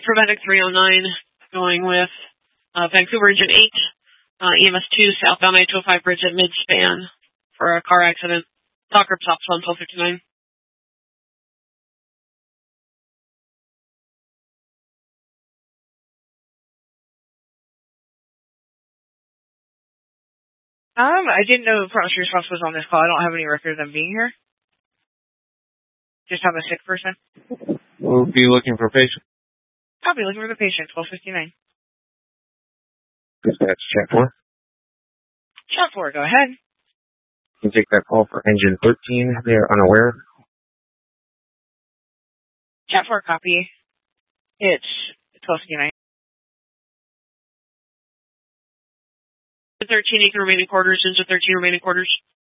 for Medic 309, going with Vancouver Engine 8, EMS 2, southbound I-205 bridge at mid-span for a car accident. Talker stops on 1259. I didn't know Frontier Response was on this call. I don't have any record of them being here. Just have a sick person. We'll be looking for patient. I'll be looking for the patient, 1259. Dispatch, chat 4. Chat 4, go ahead. You can take that call for engine 13. They are unaware. Chat 4, copy. It's 1259. 13 remaining quarters, engine 13 remaining quarters.